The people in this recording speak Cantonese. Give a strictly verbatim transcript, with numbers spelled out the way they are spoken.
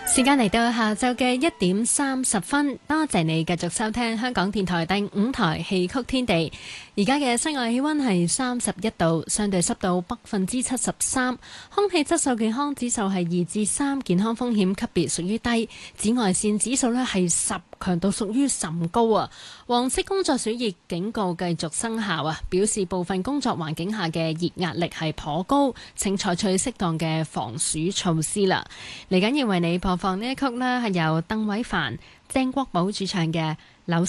時間嚟到下晝嘅一點三十分，多謝你繼續收聽香港電台第五台戲曲天地。而家嘅室外氣溫係三十一度，相對濕度百分之七十三，空氣質素健康指數係二至三，健康風險級別屬於低，紫外線指數呢係十，強度屬於甚高啊。黃色工作暑熱警告繼續生效啊，表示部分工作環境下嘅熱壓力係頗高，請採取適當嘅防暑措施啦。嚟緊要為你播放呢一曲呢，係由鄧偉凡、鄭國寶主唱嘅《柳